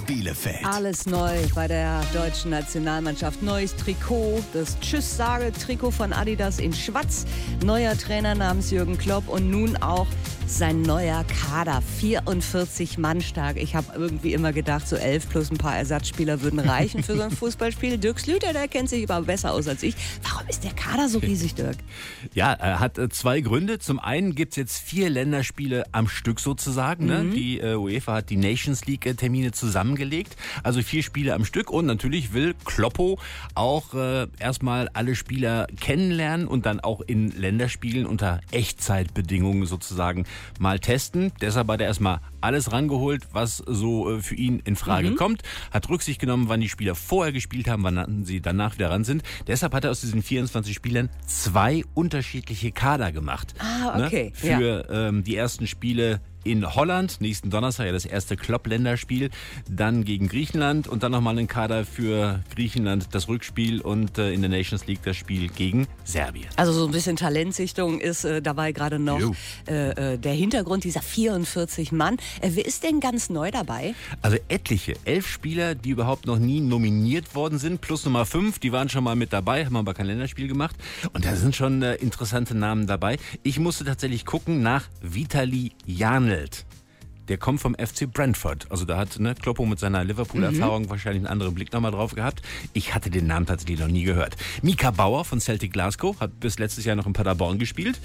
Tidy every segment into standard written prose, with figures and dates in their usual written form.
Bielefeld. Alles neu bei der deutschen Nationalmannschaft. Neues Trikot, das Tschüss-Sage-Trikot von Adidas in Schwarz. Neuer Trainer namens Jürgen Klopp und nun auch sein neuer Kader. 44 Mann stark. Ich habe irgendwie immer gedacht, so 11 plus ein paar Ersatzspieler würden reichen für so ein Fußballspiel. Dirk Slüter, der kennt sich aber besser aus als ich. Warum ist der Kader so riesig, Dirk? Ja, er hat zwei Gründe. Zum einen gibt es jetzt 4 Länderspiele am Stück sozusagen. Ne? Die UEFA hat die Nations League-Termine zusammengelegt. Also 4 Spiele am Stück. Und natürlich will Kloppo auch erstmal alle Spieler kennenlernen und dann auch in Länderspielen unter Echtzeitbedingungen sozusagen mal testen. Deshalb hat er erstmal alles rangeholt, was so für ihn in Frage kommt. Hat Rücksicht genommen, wann die Spieler vorher gespielt haben, wann sie danach wieder ran sind. Deshalb hat er aus diesen 24 Spielern 2 unterschiedliche Kader gemacht. Ah, okay. Ne? Für die ersten Spiele in Holland, nächsten Donnerstag ja das erste Klopp-Länderspiel, dann gegen Griechenland und dann nochmal einen Kader für Griechenland, das Rückspiel und in der Nations League das Spiel gegen Serbien. Also so ein bisschen Talentsichtung ist dabei gerade noch der Hintergrund dieser 44 Mann. Wer ist denn ganz neu dabei? Also etliche, 11 Spieler, die überhaupt noch nie nominiert worden sind, plus Nummer 5, die waren schon mal mit dabei, haben aber kein Länderspiel gemacht und da sind schon interessante Namen dabei. Ich musste tatsächlich gucken nach Vitali Janelt. Der kommt vom FC Brentford. Also da hat Kloppo mit seiner Liverpool-Erfahrung wahrscheinlich einen anderen Blick nochmal drauf gehabt. Ich hatte den Namen tatsächlich noch nie gehört. Mika Bauer von Celtic Glasgow hat bis letztes Jahr noch in Paderborn gespielt.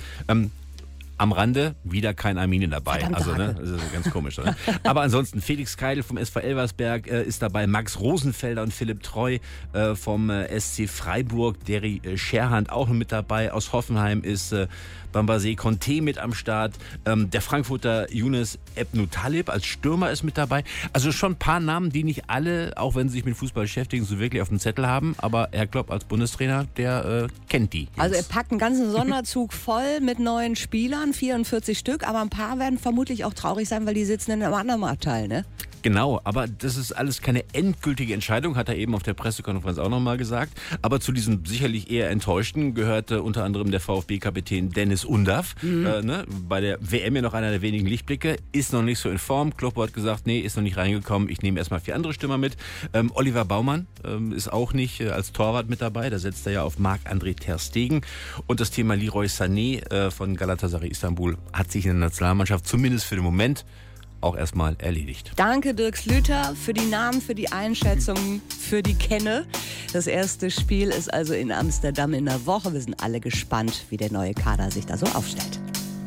Am Rande wieder kein Arminia dabei. Verdammte das ist ganz komisch. Ne? Aber ansonsten Felix Keidel vom SV Elversberg ist dabei, Max Rosenfelder und Philipp Treu vom SC Freiburg, Derry Scherhand auch noch mit dabei. Aus Hoffenheim ist Bambasé Conte mit am Start. Der Frankfurter Younes Ebnou-Talib als Stürmer ist mit dabei. Also schon ein paar Namen, die nicht alle, auch wenn sie sich mit Fußball beschäftigen, so wirklich auf dem Zettel haben. Aber Herr Klopp als Bundestrainer, der kennt die. Also er packt einen ganzen Sonderzug voll mit neuen Spielern, 44 Stück, aber ein paar werden vermutlich auch traurig sein, weil die sitzen in einem anderen Abteil, ne? Genau, aber das ist alles keine endgültige Entscheidung, hat er eben auf der Pressekonferenz auch nochmal gesagt. Aber zu diesen sicherlich eher Enttäuschten gehörte unter anderem der VfB-Kapitän Dennis Undav. Bei der WM ja noch einer der wenigen Lichtblicke, ist noch nicht so in Form. Kloppo hat gesagt, nee, ist noch nicht reingekommen, ich nehme erstmal 4 andere Stürmer mit. Oliver Baumann ist auch nicht als Torwart mit dabei, da setzt er ja auf Marc-André ter Stegen. Und das Thema Leroy Sané von Galatasaray Istanbul hat sich in der Nationalmannschaft zumindest für den Moment auch erstmal erledigt. Danke Dirk Slüter für die Namen, für die Einschätzungen, für die Kenne. Das erste Spiel ist also in Amsterdam in der Woche. Wir sind alle gespannt, wie der neue Kader sich da so aufstellt.